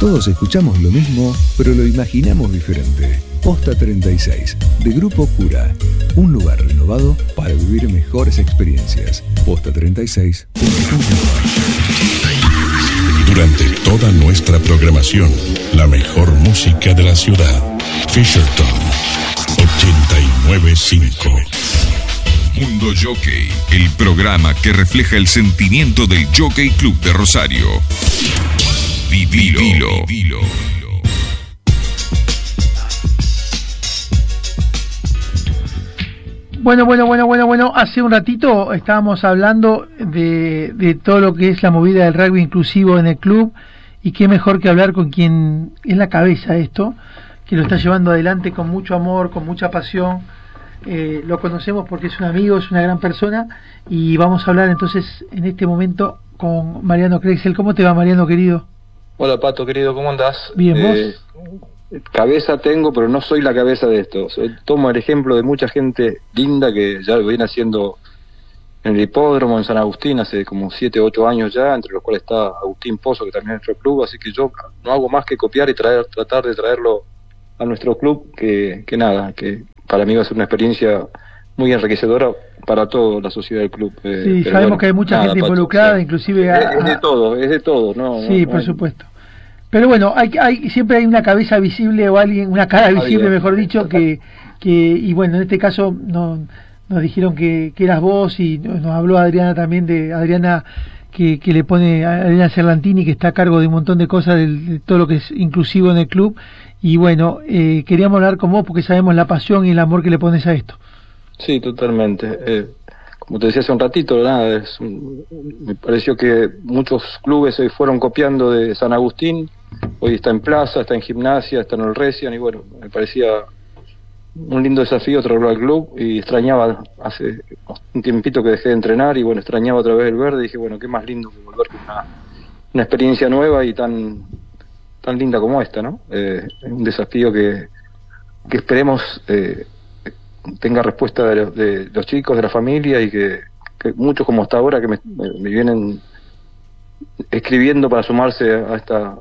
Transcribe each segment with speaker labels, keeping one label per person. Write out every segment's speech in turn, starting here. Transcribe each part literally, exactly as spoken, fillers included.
Speaker 1: Todos escuchamos lo mismo, pero lo imaginamos diferente. Posta treinta y seis, de Grupo Cura. Un lugar renovado para vivir mejores experiencias. Posta treinta y seis.
Speaker 2: Durante toda nuestra programación, la mejor música de la ciudad. Fisherton ochenta y nueve punto cinco.
Speaker 3: Mundo Jockey, el programa que refleja el sentimiento del Jockey Club de Rosario. Vivilo, vivilo, vivilo.
Speaker 4: Bueno, bueno, bueno, bueno, bueno, hace un ratito estábamos hablando de, de todo lo que es la movida del rugby inclusivo en el club, y qué mejor que hablar con quien es la cabeza de esto, que lo está llevando adelante con mucho amor, con mucha pasión. Eh, lo conocemos porque es un amigo, es una gran persona, y vamos a hablar entonces en este momento con Mariano Krexel. ¿Cómo te va, Mariano, querido?
Speaker 5: Hola, Pato, querido, ¿cómo andás?
Speaker 4: Bien, ¿vos?
Speaker 5: Eh, cabeza tengo, pero no soy la cabeza de esto. Soy, tomo el ejemplo de mucha gente linda que ya lo viene haciendo en el hipódromo, en San Agustín, hace como siete, ocho años ya, entre los cuales está Agustín Pozo, que también es nuestro club, así que yo no hago más que copiar y traer, tratar de traerlo a nuestro club, que, que nada, que para mí va a ser una experiencia muy enriquecedora para toda la sociedad del club. Eh,
Speaker 4: sí,
Speaker 5: pero
Speaker 4: sabemos
Speaker 5: bueno,
Speaker 4: que hay mucha
Speaker 5: nada,
Speaker 4: gente
Speaker 5: Pato,
Speaker 4: involucrada,
Speaker 5: o sea,
Speaker 4: inclusive... A,
Speaker 5: es, es de todo, es de todo, ¿no?
Speaker 4: Sí,
Speaker 5: no,
Speaker 4: por
Speaker 5: no hay...
Speaker 4: supuesto. Pero bueno, hay, hay siempre hay una cabeza visible o alguien, una cara visible, mejor dicho, que, que y bueno, en este caso no, nos dijeron que, que eras vos, y nos habló Adriana también, de Adriana que, que le pone, a Adriana Cerlantini, que está a cargo de un montón de cosas, de, de todo lo que es inclusivo en el club, y bueno, eh, queríamos hablar con vos porque sabemos la pasión y el amor que le pones a esto.
Speaker 5: Sí, totalmente. Eh, como te decía hace un ratito, nada, es un, me pareció que muchos clubes se fueron copiando de San Agustín. Hoy está en Plaza, está en Gimnasia, está en el Recian, y bueno, me parecía un lindo desafío traerlo al club, y extrañaba, hace un tiempito que dejé de entrenar, y bueno, extrañaba otra vez el verde, y dije, bueno, qué más lindo que volver con una, una experiencia nueva y tan tan linda como esta, ¿no? Eh, es un desafío que, que esperemos eh, tenga respuesta de, de los chicos, de la familia, y que, que muchos como hasta ahora que me, me vienen escribiendo para sumarse a esta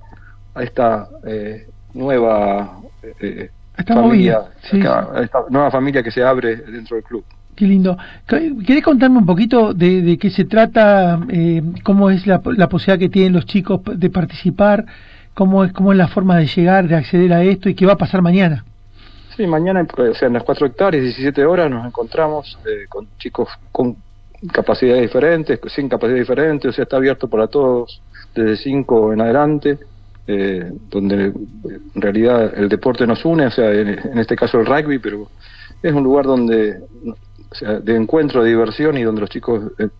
Speaker 5: a esta eh, nueva eh,
Speaker 4: esta
Speaker 5: familia,
Speaker 4: movida, sí,
Speaker 5: a, a esta nueva familia que se abre dentro del club.
Speaker 4: Qué lindo. ¿Querés contarme un poquito de, de qué se trata, eh, cómo es la, la posibilidad que tienen los chicos de participar, cómo es cómo es la forma de llegar, de acceder a esto, y qué va a pasar mañana?
Speaker 5: Sí, mañana, o sea, en las cuatro hectáreas, diecisiete horas, nos encontramos eh, con chicos con capacidades diferentes, sin capacidades diferentes, o sea, está abierto para todos, desde cinco en adelante, eh, donde en realidad el deporte nos une, o sea, en, en este caso el rugby, pero es un lugar donde, o sea, de encuentro, de diversión, y donde los chicos eh,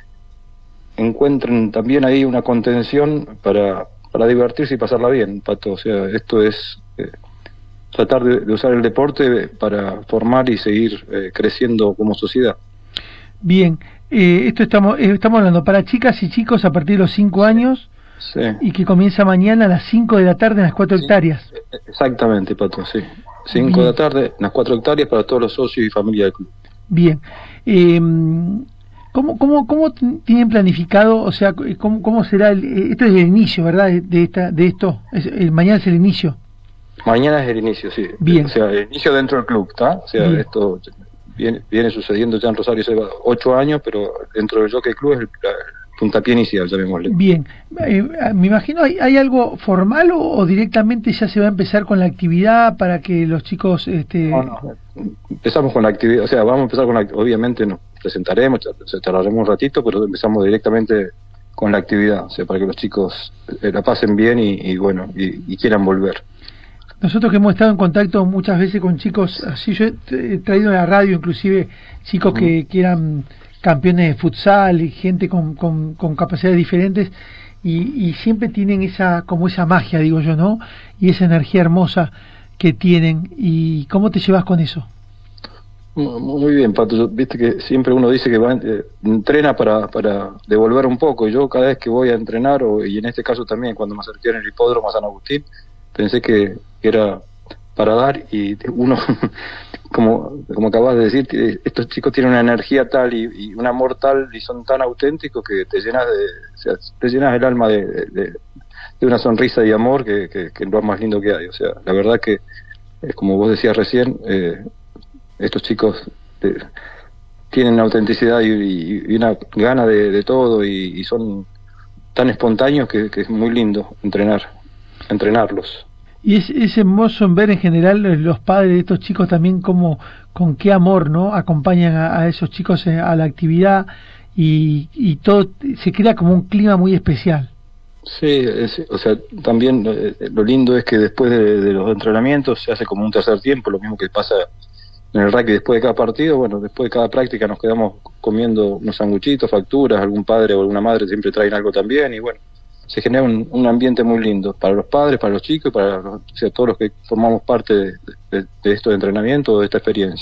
Speaker 5: encuentren también ahí una contención para, para divertirse y pasarla bien, Pato. O sea, esto es eh, tratar de, de usar el deporte para formar y seguir eh, creciendo como sociedad.
Speaker 4: Bien, eh, esto estamos eh, estamos hablando para chicas y chicos a partir de los cinco años,
Speaker 5: sí,
Speaker 4: y que comienza mañana a las cinco de la tarde en las cuatro
Speaker 5: sí,
Speaker 4: hectáreas.
Speaker 5: Exactamente, Pato, sí. cinco
Speaker 4: Bien.
Speaker 5: de la tarde en las cuatro hectáreas para todos los socios y familia del club.
Speaker 4: Bien. Eh, ¿cómo, cómo, ¿Cómo tienen planificado, o sea, cómo, cómo será el, esto es el inicio, ¿verdad? De, de esta de esto, es, el, mañana es el inicio.
Speaker 5: Mañana es el inicio, sí.
Speaker 4: Bien.
Speaker 5: O sea, el inicio dentro del club, ¿está? O sea,
Speaker 4: Bien.
Speaker 5: Esto viene, viene sucediendo ya en Rosario hace ocho años, pero dentro del Jockey Club es el, el puntapié inicial, llamémosle.
Speaker 4: Bien. Eh, me imagino, ¿hay, ¿hay algo formal o, o directamente ya se va a empezar con la actividad para que los chicos... este
Speaker 5: No, no, empezamos con la actividad, o sea, vamos a empezar con la, obviamente nos presentaremos, charlaremos un ratito, pero empezamos directamente con la actividad, o sea, para que los chicos eh, la pasen bien y, y bueno, y, y quieran volver.
Speaker 4: Nosotros que hemos estado en contacto muchas veces con chicos así, yo he traído a la radio inclusive chicos uh-huh. que, que eran campeones de futsal y gente con, con, con capacidades diferentes, y, y siempre tienen esa como esa magia, digo yo, ¿no? Y esa energía hermosa que tienen. ¿Y cómo te llevas con eso?
Speaker 5: Muy bien, Pato. Viste que siempre uno dice que va, eh, entrena para, para devolver un poco. Yo cada vez que voy a entrenar, o, y en este caso también cuando me acerqué en el hipódromo a San Agustín, pensé que era para dar, y uno, como como acabas de decir, estos chicos tienen una energía tal y, y un amor tal, y son tan auténticos que te llenas de, o sea, te llenas el alma de, de, de una sonrisa y amor que, que, que es lo más lindo que hay. O sea, la verdad que, eh, como vos decías recién, eh, estos chicos eh, tienen autenticidad y, y, y una gana de, de todo y, y son tan espontáneos que, que es muy lindo entrenar, entrenarlos.
Speaker 4: Y es, es hermoso en ver en general los padres de estos chicos también como con qué amor, ¿no?, acompañan a, a esos chicos a la actividad y, y todo se crea como un clima muy especial.
Speaker 5: Sí, es, o sea, también eh, lo lindo es que después de, de los entrenamientos se hace como un tercer tiempo, lo mismo que pasa en el rugby después de cada partido. Bueno, después de cada práctica nos quedamos comiendo unos sanguchitos, facturas, algún padre o alguna madre siempre traen algo también y bueno, se genera un, un ambiente muy lindo para los padres, para los chicos y para los, o sea, todos los que formamos parte de, de, de esto de entrenamiento, de esta experiencia.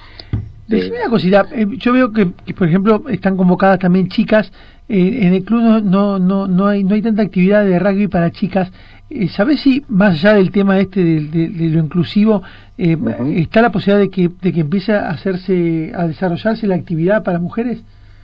Speaker 4: Decime una cosita, eh, yo veo que, que por ejemplo están convocadas también chicas, eh, en el club no, no no no hay no hay tanta actividad de rugby para chicas. Eh, ¿Sabés si más allá del tema este de, de, de lo inclusivo eh, uh-huh. está la posibilidad de que de que empiece a hacerse a desarrollarse la actividad para mujeres?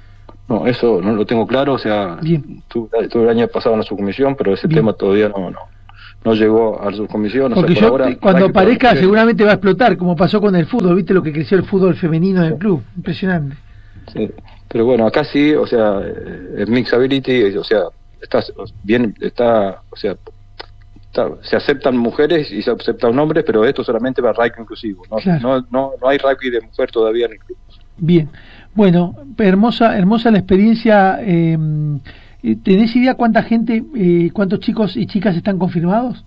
Speaker 5: No, eso no lo tengo claro, o sea, tuve el año pasado en la subcomisión, pero ese Bien. tema todavía no, no no llegó a la subcomisión.
Speaker 4: Porque
Speaker 5: o sea,
Speaker 4: yo,
Speaker 5: por ahora,
Speaker 4: cuando aparezca seguramente va a explotar, como pasó con el fútbol, ¿viste lo que creció el fútbol femenino del club? Impresionante.
Speaker 5: Sí, pero bueno, acá sí, o sea, el mixability, o sea, está bien, está, o sea, está, se aceptan mujeres y se aceptan hombres, pero esto solamente va rugby inclusivo, ¿no? Claro. No, no, no hay rugby de mujer todavía en el club.
Speaker 4: Bien, bueno, hermosa, hermosa la experiencia. Eh, ¿Tenés idea cuánta gente, eh, cuántos chicos y chicas están confirmados?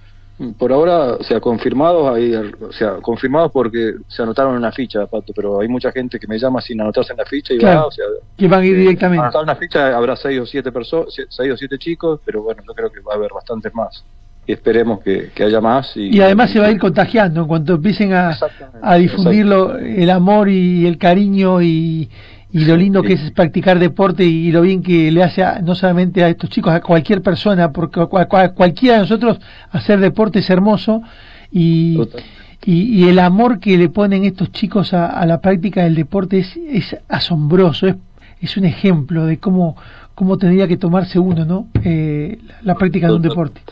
Speaker 5: Por ahora, o sea, confirmados, hay, o sea, confirmados porque se anotaron en la ficha, Pato, pero hay mucha gente que me llama sin anotarse en la ficha y
Speaker 4: claro,
Speaker 5: va, o sea,
Speaker 4: que van a ir directamente.
Speaker 5: Anotar en la ficha habrá seis o siete personas, seis o siete chicos, pero bueno, yo creo que va a haber bastantes más. Y esperemos que, que haya más. Y,
Speaker 4: y además y, se va a ir contagiando en cuanto empiecen a, a difundirlo, el amor y el cariño y, y lo lindo sí. que es practicar deporte y lo bien que le hace a, no solamente a estos chicos, a cualquier persona, porque cual, cual, cualquiera de nosotros hacer deporte es hermoso y, y, y el amor que le ponen estos chicos a, a la práctica del deporte es, es asombroso, es, es un ejemplo de cómo, cómo tendría que tomarse uno, ¿no? Eh, la, la práctica de un deporte.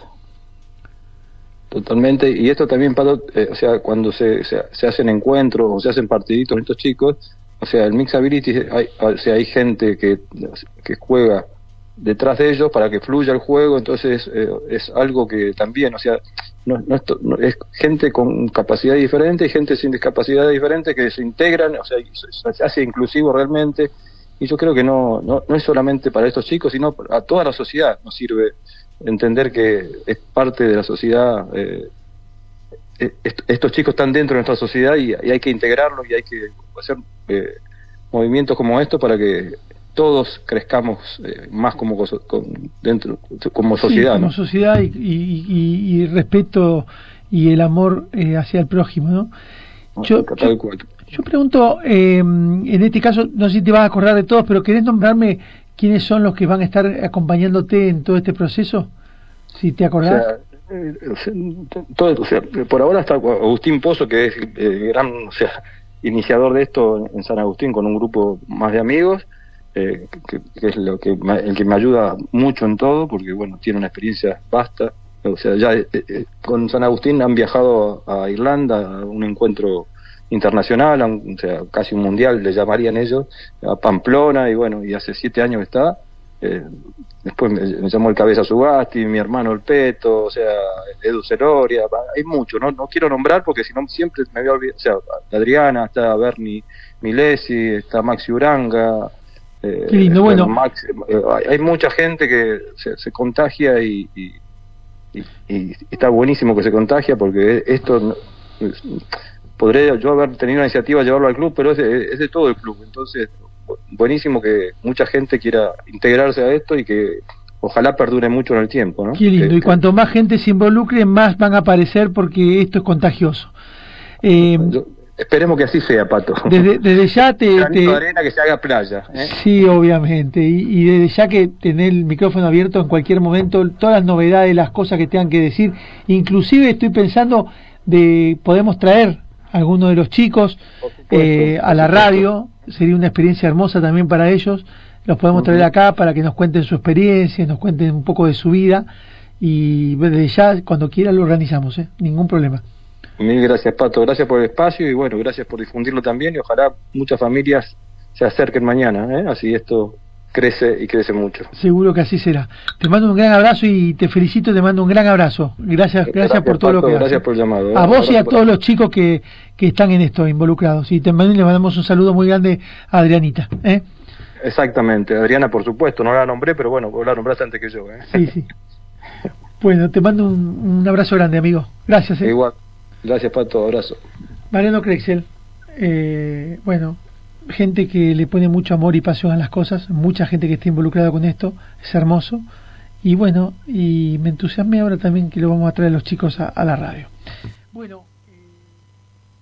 Speaker 5: Totalmente, y esto también, Pato, eh, o sea, cuando se, se, se hacen encuentros o se hacen partiditos con estos chicos, o sea, el mixability, hay, o sea, hay gente que, que juega detrás de ellos para que fluya el juego, entonces eh, es algo que también, o sea, no, no, es, no es gente con capacidad diferente y gente sin discapacidad diferente que se integran, o sea, se, se hace inclusivo realmente, y yo creo que no, no, no es solamente para estos chicos, sino a toda la sociedad nos sirve entender que es parte de la sociedad. Eh, est- estos chicos están dentro de nuestra sociedad y, y hay que integrarlos y hay que hacer eh, movimientos como estos para que todos crezcamos eh, más como con, dentro como sociedad,
Speaker 4: sí, como
Speaker 5: ¿no?
Speaker 4: sociedad y, y, y, y respeto y el amor eh, hacia el prójimo, ¿no? Yo, yo, yo pregunto, eh, en este caso, no sé si te vas a acordar de todos, pero ¿querés nombrarme quiénes son los que van a estar acompañándote en todo este proceso? Si te acordás.
Speaker 5: O sea, eh, todo, o sea, por ahora está Agustín Pozo, que es el gran, o sea, iniciador de esto en San Agustín con un grupo más de amigos, eh, que, que es lo que el que me ayuda mucho en todo, porque bueno, tiene una experiencia vasta. O sea, ya eh, eh, con San Agustín han viajado a Irlanda a un encuentro internacional, a un, o sea, casi un mundial le llamarían ellos, a Pamplona, y bueno, y hace siete años está. Eh, después me, me llamó el Cabeza Subasti, mi hermano el Peto, o sea, Edu Celoria, hay mucho, no no quiero nombrar porque si no siempre me voy a olvidar, o sea, Adriana, está Bernie Milesi, está Maxi Uranga, eh,
Speaker 4: qué lindo, bueno,
Speaker 5: Max, eh, hay mucha gente que se, se contagia y, y, y, y está buenísimo que se contagia porque esto podría yo haber tenido una iniciativa de llevarlo al club, pero es de, es de todo el club, entonces buenísimo que mucha gente quiera integrarse a esto y que ojalá perdure mucho en el tiempo, ¿no?
Speaker 4: Qué lindo,
Speaker 5: que,
Speaker 4: y cuanto más gente se involucre, más van a aparecer porque esto es contagioso. Eh,
Speaker 5: yo, esperemos que así sea, Pato.
Speaker 4: Desde, desde ya te... te
Speaker 5: arena que se haga playa, ¿eh?
Speaker 4: Sí, obviamente, y, y desde ya que tener el micrófono abierto en cualquier momento, todas las novedades, las cosas que tengan que decir, inclusive estoy pensando de podemos traer a alguno de los chicos supuesto, eh, a la radio, sería una experiencia hermosa también para ellos, los podemos uh-huh. traer acá para que nos cuenten su experiencia, nos cuenten un poco de su vida y desde ya, cuando quiera, lo organizamos, ¿eh? Ningún problema.
Speaker 5: Mil gracias, Pato, gracias por el espacio y bueno, gracias por difundirlo también y ojalá muchas familias se acerquen mañana, ¿eh? Así esto crece y crece mucho.
Speaker 4: Seguro que así será. Te mando un gran abrazo y te felicito, te mando un gran abrazo. Gracias, gracias, gracias por todo, Pato, lo que
Speaker 5: gracias
Speaker 4: haces.
Speaker 5: por el llamado. ¿eh?
Speaker 4: A vos y a todos los chicos que, que están en esto involucrados. Y también le mandamos un saludo muy grande a Adrianita, ¿eh?
Speaker 5: Exactamente, Adriana por supuesto, no la nombré, pero bueno, vos la nombraste antes que yo, ¿eh?
Speaker 4: Sí, sí. Bueno, te mando un, un abrazo grande, amigo. Gracias. ¿eh?
Speaker 5: Igual. Gracias, Pato, abrazo.
Speaker 4: Mariano Creixel, eh, bueno, gente que le pone mucho amor y pasión a las cosas, mucha gente que está involucrada con esto, es hermoso. Y bueno, y me entusiasmé ahora también que lo vamos a traer los chicos a, a la radio. Bueno.